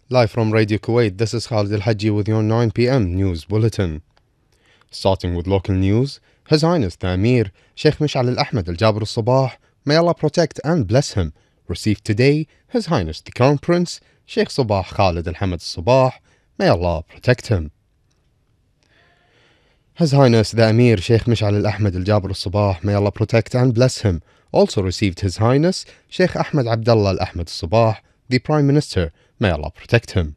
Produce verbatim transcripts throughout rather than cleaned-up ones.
Live from Radio Kuwait, this is Khalid Al-Haji with your nine p m news bulletin. Starting with local news, His Highness the Emir, Sheikh Mish'al Al-Ahmed Al-Jabr Al-Sabah, may Allah protect and bless him, received today His Highness the Crown Prince, Sheikh Sabah Khalid Al-Hamad Al-Sabah, may Allah protect him. His Highness the Emir, Sheikh Mish'al Al-Ahmed Al-Jabr Al-Sabah, may Allah protect and bless him, also received His Highness Sheikh Ahmed Abdullah Al-Ahmed Al-Sabah, the Prime Minister, may Allah protect him.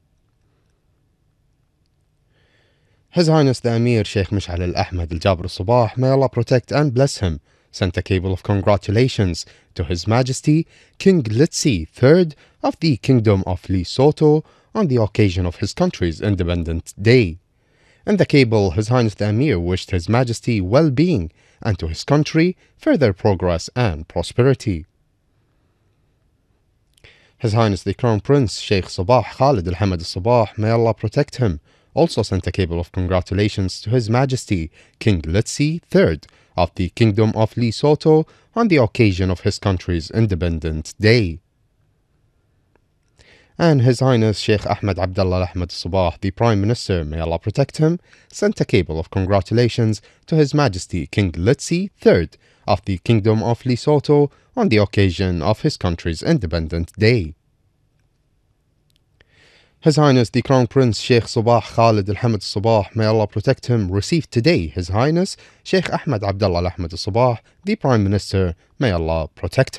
His Highness the Emir, Sheikh Mish'al Al-Ahmed Al-Jabr Al-Sabah, may Allah protect and bless him, sent a cable of congratulations to His Majesty King Letsi the third of the Kingdom of Lesotho on the occasion of his country's Independence Day. In the cable, His Highness the Emir wished His Majesty well-being and to his country further progress and prosperity. His Highness the Crown Prince Sheikh Sabah Khalid Al-Hamad Al-Sabah, may Allah protect him, also sent a cable of congratulations to His Majesty King Letsi the third of the Kingdom of Lesotho on the occasion of his country's Independence Day. And His Highness Sheikh Ahmed Abdullah Ahmed Sabah, the Prime Minister, may Allah protect him, sent a cable of congratulations to His Majesty King Letsi the third of the Kingdom of Lesotho on the occasion of his country's Independence Day. His Highness the Crown Prince Sheikh Sabah Khalid Al-Hamad Al-Sabah, may Allah protect him, received today His Highness Sheikh Ahmed Abdullah Ahmed Sabah, the Prime Minister, may Allah protect him.